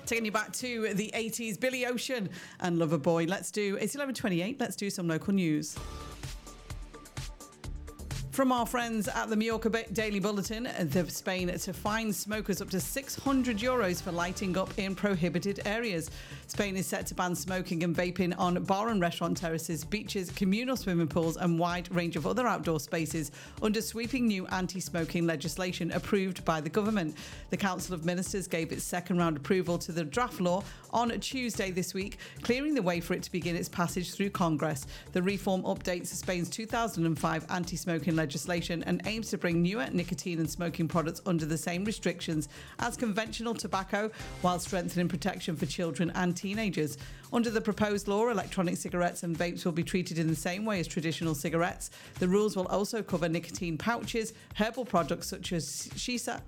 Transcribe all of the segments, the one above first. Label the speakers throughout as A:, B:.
A: Taking you back to the 80s, Billy Ocean and Loverboy. It's 11:28. Let's do some local news. From our friends at the Mallorca Daily Bulletin, Spain to fine smokers up to €600 for lighting up in prohibited areas. Spain is set to ban smoking and vaping on bar and restaurant terraces, beaches, communal swimming pools and wide range of other outdoor spaces under sweeping new anti-smoking legislation approved by the government. The Council of Ministers gave its second round approval to the draft law on Tuesday this week, clearing the way for it to begin its passage through Congress. The reform updates Spain's 2005 anti-smoking legislation and aims to bring newer nicotine and smoking products under the same restrictions as conventional tobacco, while strengthening protection for children and teenagers. Under the proposed law, electronic cigarettes and vapes will be treated in the same way as traditional cigarettes. The rules will also cover nicotine pouches, herbal products such as shisha,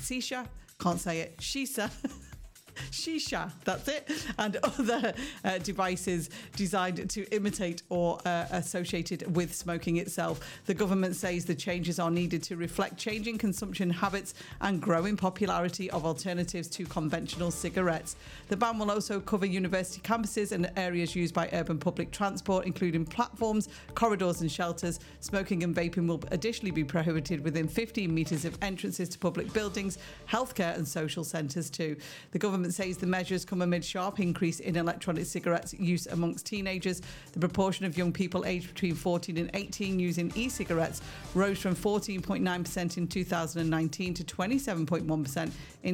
A: that's it, and other devices designed to imitate or associated with smoking itself. The government says the changes are needed to reflect changing consumption habits and growing popularity of alternatives to conventional cigarettes. The ban will also cover university campuses and areas used by urban public transport, including platforms, corridors and shelters. Smoking and vaping will additionally be prohibited within 15 metres of entrances to public buildings, healthcare and social centres too. The government says the measures come amid sharp increase in electronic cigarettes use amongst teenagers. The proportion of young people aged between 14 and 18 using e-cigarettes rose from 14.9% in 2019 to 27.1% in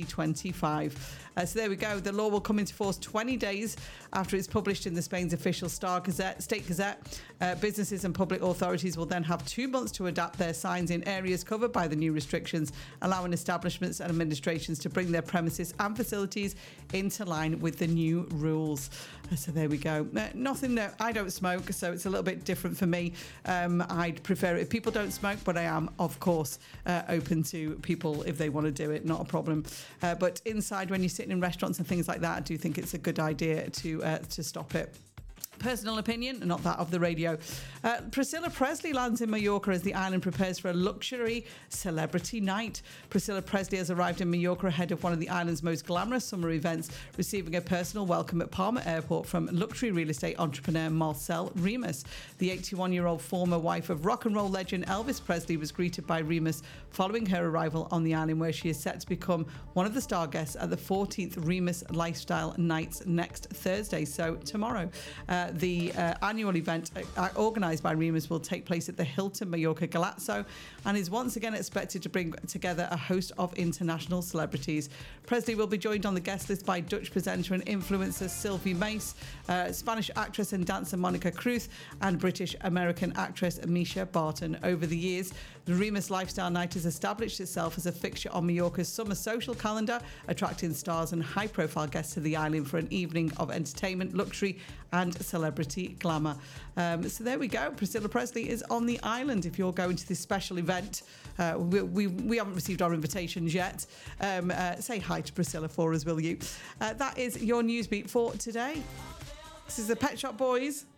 A: 2025. So there we go. The law will come into force 20 days after it's published in the Spain's official State Gazette. Businesses and public authorities will then have 2 months to adapt their signs in areas covered by the new restrictions, allowing establishments and administrations to bring their premises and facilities into line with the new rules. So there we go. Nothing that I don't smoke, so it's a little bit different for me. I'd prefer it if people don't smoke, but I am, of course, open to people if they want to do it, not a problem. But inside, when you're sitting in restaurants and things like that, I do think it's a good idea to stop it. Personal opinion, not that of the radio. Priscilla Presley lands in Mallorca as the island prepares for a luxury celebrity night. Priscilla Presley has arrived in Mallorca ahead of one of the island's most glamorous summer events, receiving a personal welcome at Palma Airport from luxury real estate entrepreneur Marcel Remus. The 81-year-old former wife of rock and roll legend Elvis Presley was greeted by Remus following her arrival on the island, where she is set to become one of the star guests at the 14th Remus Lifestyle Nights next Thursday, so tomorrow. The annual event organised by Remus will take place at the Hilton Mallorca Galazzo and is once again expected to bring together a host of international celebrities. Presley will be joined on the guest list by Dutch presenter and influencer Sylvie Mace, Spanish actress and dancer Monica Cruz, and British-American actress Misha Barton. Over the years, the Remus Lifestyle Night has established itself as a fixture on Mallorca's summer social calendar, attracting stars and high-profile guests to the island for an evening of entertainment, luxury and celebrity glamour. So there we go. Priscilla Presley is on the island. If you're going to this special event, we haven't received our invitations yet. Say hi to Priscilla for us, will you? That is your Newsbeat for today. This is the Pet Shop Boys